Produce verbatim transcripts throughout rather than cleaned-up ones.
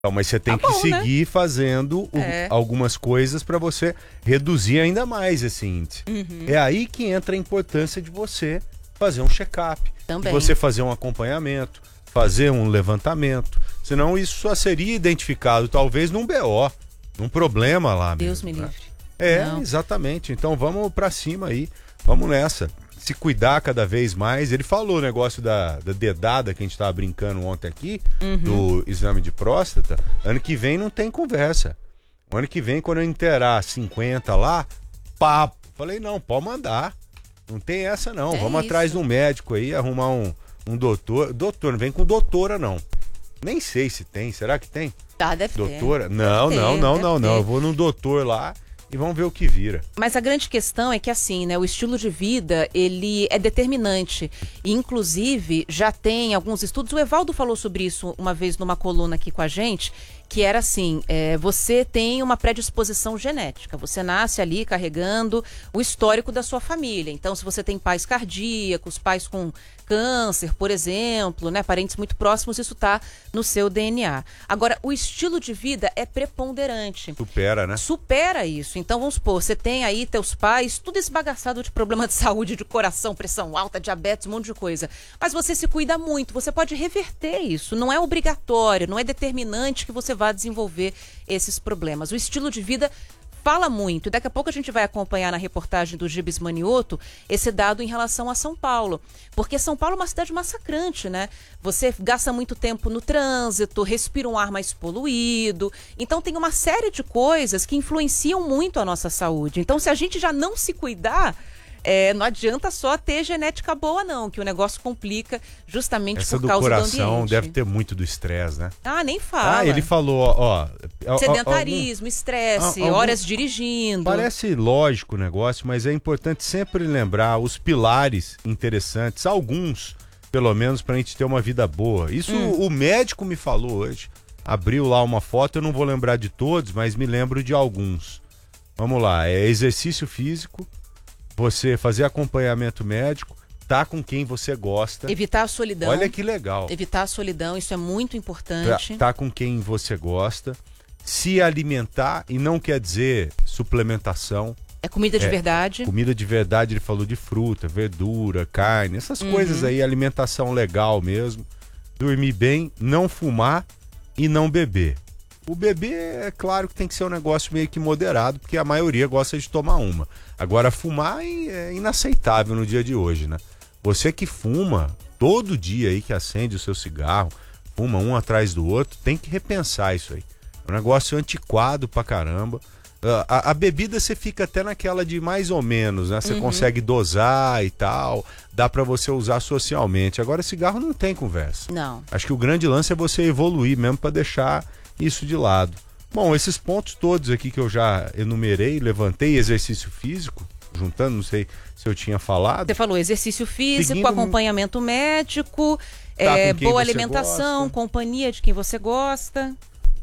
Então, mas você tem Tá que bom, seguir né? fazendo o- É. algumas coisas para você reduzir ainda mais esse índice. Uhum. É aí que entra a importância de você fazer um check-up, de Também. você fazer um acompanhamento, fazer um levantamento. Senão isso só seria identificado talvez num B O, num problema lá Deus mesmo. me né? livre. É, Não. exatamente. Então vamos para cima aí, vamos nessa. Se cuidar cada vez mais. Ele falou o negócio da, da dedada que a gente tava brincando ontem aqui, Uhum. do exame de próstata. Ano que vem não tem conversa. O ano que vem, quando eu inteirar cinquenta lá, papo. Falei, não, pode mandar. Não tem essa não. É Vamos isso. atrás de um médico aí, arrumar um, um doutor. Doutor, não vem com doutora não. Nem sei se tem. Será que tem? Tá, deve Doutora? ter. Não, Deve não, ter, não, deve não, não. ter. Eu vou num doutor lá e vamos ver o que vira. Mas a grande questão é que, assim, né, o estilo de vida, ele é determinante. E, inclusive, já tem alguns estudos, o Evaldo falou sobre isso uma vez numa coluna aqui com a gente, que era assim, é, você tem uma predisposição genética, você nasce ali carregando o histórico da sua família. Então, se você tem pais cardíacos, pais com câncer, por exemplo, né, parentes muito próximos, isso está no seu D N A. Agora, o estilo de vida é preponderante. Supera, né? Supera isso. Então, vamos supor, você tem aí teus pais, tudo esbagaçado de problema de saúde, de coração, pressão alta, diabetes, um monte de coisa. Mas você se cuida muito, você pode reverter isso. Não é obrigatório, não é determinante que você vá desenvolver esses problemas. O estilo de vida fala muito. E daqui a pouco a gente vai acompanhar na reportagem do Gibes Manioto esse dado em relação a São Paulo. Porque São Paulo é uma cidade massacrante, né? Você gasta muito tempo no trânsito, respira um ar mais poluído. Então tem uma série de coisas que influenciam muito a nossa saúde. Então se a gente já não se cuidar, é, não adianta só ter genética boa não, que o negócio complica justamente Essa por do causa do coração ambiente. deve ter muito do estresse, né? Ah, nem fala. Ah, ele falou, ó... ó Sedentarismo, estresse, algum- horas dirigindo. Parece lógico o negócio, mas é importante sempre lembrar os pilares interessantes, alguns, pelo menos, pra gente ter uma vida boa. Isso Hum. o médico me falou hoje. Abriu lá uma foto, eu não vou lembrar de todos, mas me lembro de alguns. Vamos lá, é exercício físico, você fazer acompanhamento médico, tá com quem você gosta. Evitar a solidão. Olha que legal. Evitar a solidão, isso é muito importante. Tá, tá com quem você gosta. Se alimentar, e não quer dizer suplementação. É comida de É, verdade. Comida de verdade, ele falou de fruta, verdura, carne, essas Uhum. coisas aí, alimentação legal mesmo. Dormir bem, não fumar e não beber. O beber, é claro que tem que ser um negócio meio que moderado, porque a maioria gosta de tomar uma. Agora, fumar é inaceitável no dia de hoje, né? Você que fuma todo dia aí, que acende o seu cigarro, fuma um atrás do outro, tem que repensar isso aí. É um negócio antiquado pra caramba. A, a bebida você fica até naquela de mais ou menos, né? Você Uhum. consegue dosar e tal, dá pra você usar socialmente. Agora, cigarro não tem conversa. Não. Acho que o grande lance é você evoluir mesmo pra deixar isso de lado. Bom, esses pontos todos aqui que eu já enumerei, levantei, exercício físico, juntando, não sei se eu tinha falado. Você falou exercício físico, Seguindo- acompanhamento médico, Tá é, com quem boa você alimentação, gosta. companhia de quem você gosta.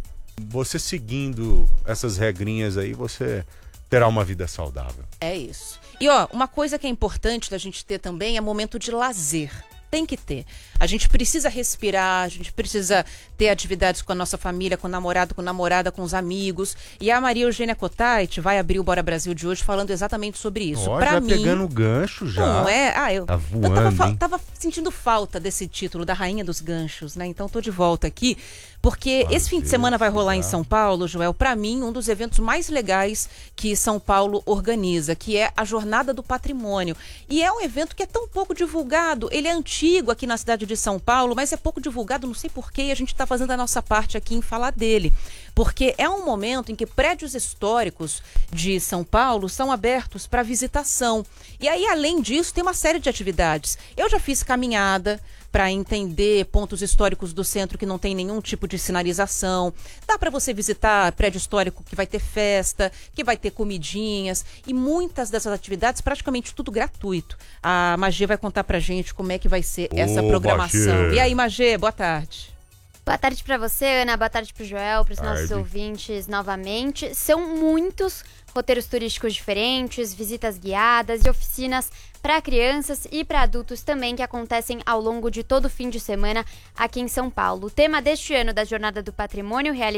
Você seguindo essas regrinhas aí, você terá uma vida saudável. É isso. E ó, uma coisa que é importante da gente ter também é momento de lazer. Tem que ter. A gente precisa respirar, a gente precisa ter atividades com a nossa família, com o namorado, com a namorada, com os amigos. E a Maria Eugênia Cotait vai abrir o Bora Brasil de hoje falando exatamente sobre isso. Ó, Pra já mim, pegando o gancho já. não é? Ah, eu, Tá eu voando, tava, fa- hein? tava sentindo falta desse título da Rainha dos Ganchos, né? Então tô de volta aqui, porque Ah, esse fim de Deus, semana vai rolar em já. São Paulo, Joel, pra mim, um dos eventos mais legais que São Paulo organiza, que é a Jornada do Patrimônio. E é um evento que é tão pouco divulgado, ele é antigo aqui na cidade de São Paulo, mas é pouco divulgado, não sei porquê, e a gente tá fazendo a nossa parte aqui em falar dele. Porque é um momento em que prédios históricos de São Paulo são abertos para visitação. E aí, além disso, tem uma série de atividades. Eu já fiz caminhada para entender pontos históricos do centro que não tem nenhum tipo de sinalização. Dá para você visitar prédio histórico que vai ter festa, que vai ter comidinhas, e muitas dessas atividades, praticamente tudo gratuito. A Magê vai contar pra gente como é que vai ser essa Ô, programação. Magê. E aí, Magê, boa tarde. Boa tarde para você, Ana. Boa tarde para o Joel, para os nossos Tarde. ouvintes novamente. São muitos roteiros turísticos diferentes, visitas guiadas e oficinas para crianças e para adultos também que acontecem ao longo de todo o fim de semana aqui em São Paulo. O tema deste ano da Jornada do Patrimônio, realizado